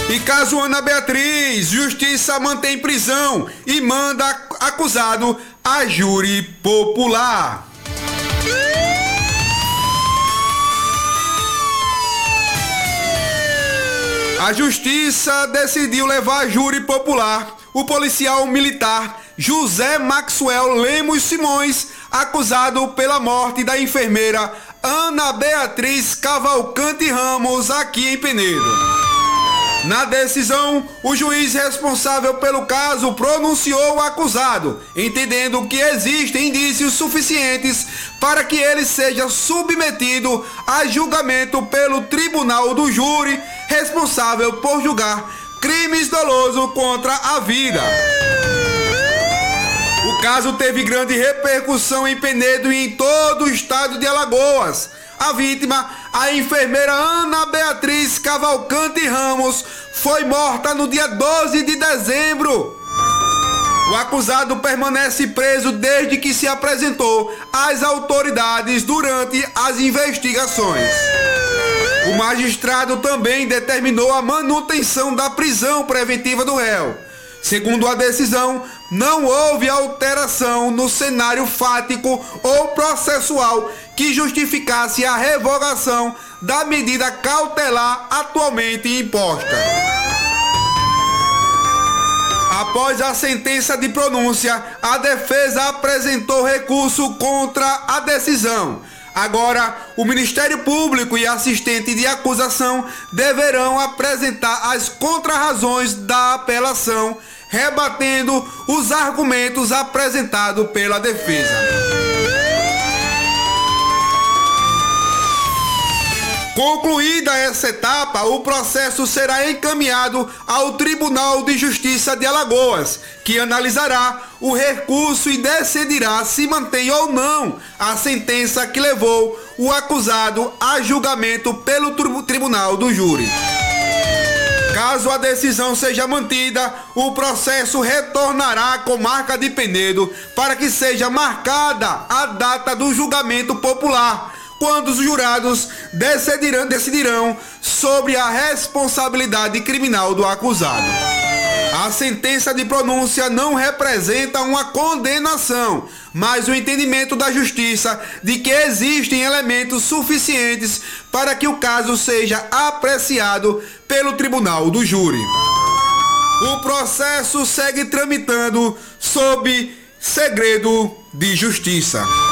E caso Ana Beatriz, justiça mantém prisão e manda acusado a júri popular. A justiça decidiu levar a júri popular o policial militar José Maxwell Lemos Simões, acusado pela morte da enfermeira Ana Beatriz Cavalcante Ramos, aqui em Penedo. Na decisão, o juiz responsável pelo caso pronunciou o acusado, entendendo que existem indícios suficientes para que ele seja submetido a julgamento pelo tribunal do júri responsável por julgar crimes dolosos contra a vida. O caso teve grande repercussão em Penedo e em todo o estado de Alagoas. A vítima, a enfermeira Ana Beatriz Cavalcante Ramos, foi morta no dia 12 de dezembro. O acusado permanece preso desde que se apresentou às autoridades durante as investigações. O magistrado também determinou a manutenção da prisão preventiva do réu. Segundo a decisão, não houve alteração no cenário fático ou processual que justificasse a revogação da medida cautelar atualmente imposta. Após a sentença de pronúncia, a defesa apresentou recurso contra a decisão. Agora, o Ministério Público e assistente de acusação deverão apresentar as contrarrazões da apelação, rebatendo os argumentos apresentados pela defesa. Concluída essa etapa, o processo será encaminhado ao Tribunal de Justiça de Alagoas, que analisará o recurso e decidirá se mantém ou não a sentença que levou o acusado a julgamento pelo Tribunal do Júri. Caso a decisão seja mantida, o processo retornará à comarca de Penedo para que seja marcada a data do julgamento popular, quando os jurados decidirão sobre a responsabilidade criminal do acusado. A sentença de pronúncia não representa uma condenação, mas o entendimento da justiça de que existem elementos suficientes para que o caso seja apreciado pelo tribunal do júri. O processo segue tramitando sob segredo de justiça.